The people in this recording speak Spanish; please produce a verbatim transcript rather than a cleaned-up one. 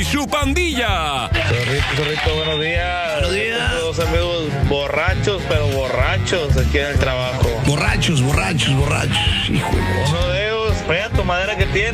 su pandilla. Zorrito, zorrito, buenos días. Buenos días. Tengo dos amigos borrachos, pero borrachos aquí en el trabajo. Borrachos, borrachos, borrachos. Híjole. Uno de ellos, vea tu madera que tiene.